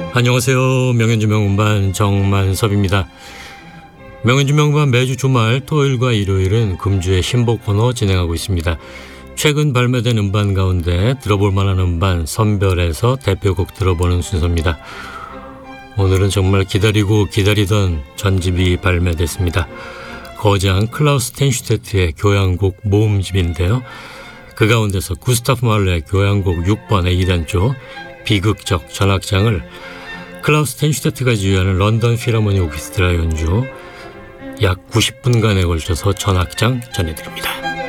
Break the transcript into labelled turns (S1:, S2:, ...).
S1: 안녕하세요. 명현주 명음반 정만섭입니다. 명현주 명음반 매주 주말 토요일과 일요일은 금주의 신곡 코너 진행하고 있습니다. 최근 발매된 음반 가운데 들어볼 만한 음반 선별해서 대표곡 들어보는 순서입니다. 오늘은 정말 기다리고 기다리던 전집이 발매됐습니다. 거장 클라우스 텐슈테트의 교향곡 모음집인데요. 그 가운데서 구스타프 말레의 교향곡 6번 A단조 비극적 전악장을 클라우스 텐슈테트가 지휘하는 런던 필하모니 오케스트라 연주 약 90분간에 걸쳐서 전악장 전해드립니다.